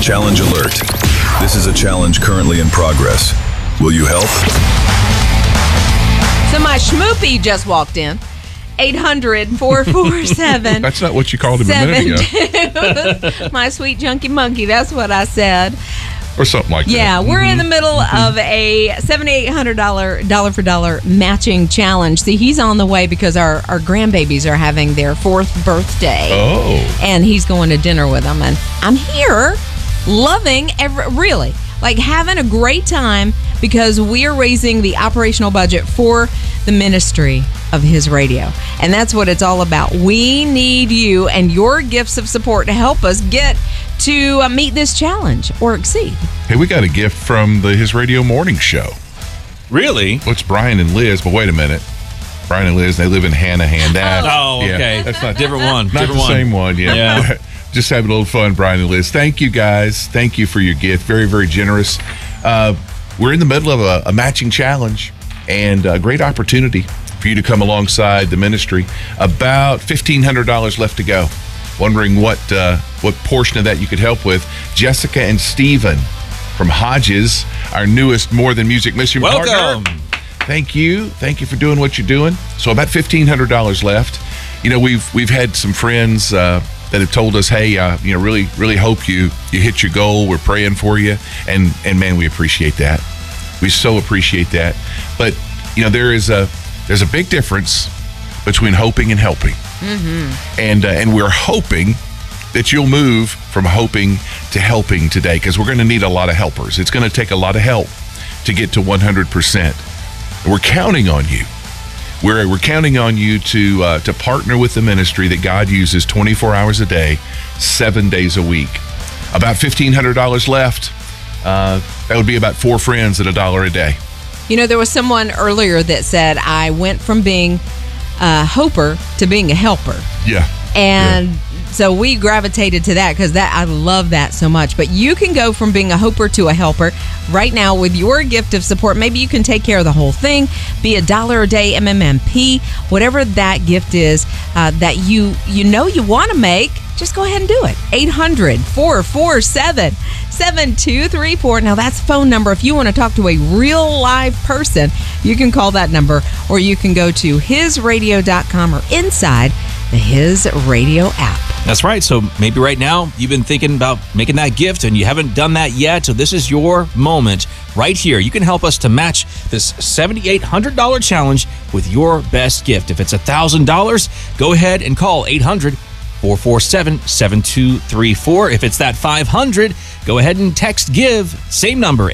Challenge alert. This is a challenge currently in progress. Will you help? So my schmoopy just walked in. 800-447. That's not what you called him a minute ago. My sweet junkie monkey. That's what I said. Or something like that. Yeah, we're in the middle of a $7,800 dollar-for-dollar matching challenge. See, he's on the way because our grandbabies are having their 4th birthday. Oh. And he's going to dinner with them. And I'm here loving really having a great time because we are raising the operational budget for the ministry of His Radio. And that's what it's all about. We need you and your gifts of support to help us get to meet this challenge or exceed. Hey, we got a gift from the His Radio morning show. Really? Well, it's Brian and Liz, but wait a minute. Brian and Liz, they live in Hanahan. Okay. That's not different one. Not the same one, yeah. Just having a little fun, Brian and Liz. Thank you, guys. Thank you for your gift. Very, very generous. We're in the middle of a matching challenge and a great opportunity for you to come alongside the ministry. About $1,500 left to go. Wondering what portion of that you could help with. Jessica and Stephen from Hodges, our newest More Than Music mission Welcome. partner. Thank you for doing what you're doing. So about $1,500 left. You know, we've had some friends that have told us, hey, really, really hope you hit your goal. We're praying for you, and man, we appreciate that. We so appreciate that. But there's a big difference between hoping and helping. Mm-hmm. And we're hoping that you'll move from hoping to helping today, because we're going to need a lot of helpers. It's going to take a lot of help to get to 100%. We're counting on you. We're counting on you to partner with the ministry that God uses 24 hours a day, 7 days a week. About $1,500 left. That would be about 4 friends at $1 a day. There was someone earlier that said, I went from being a hoper to being a helper. Yeah. And so we gravitated to that because I love that so much. But you can go from being a hoper to a helper right now with your gift of support. Maybe you can take care of the whole thing, be $1 a day MMMP, whatever that gift is that you want to make. Just go ahead and do it. 800-447-7234. Now, that's phone number. If you want to talk to a real live person, you can call that number, or you can go to hisradio.com or inside the His Radio app. That's right. So maybe right now you've been thinking about making that gift and you haven't done that yet. So this is your moment right here. You can help us to match this $7,800 challenge with your best gift. If it's $1,000, go ahead and call 800-447-7234. If it's that $500, go ahead and text GIVE. Same number,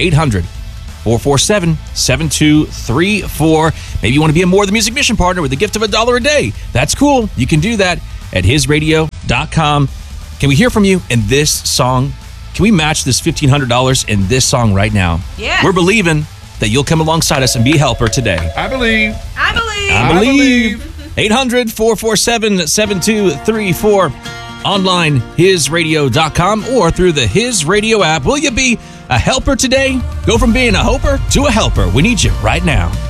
800-447-7234. Maybe you want to be a More Than Music mission partner with a gift of $1 a day. That's cool. You can do that at hisradio.com. Can we hear from you in this song? Can we match this $1,500 in this song right now? Yeah. We're believing that you'll come alongside us and be a helper today. I believe. 800-447-7234. Online, hisradio.com, or through the His Radio app. Will you be a helper today? Go from being a hoper to a helper. We need you right now.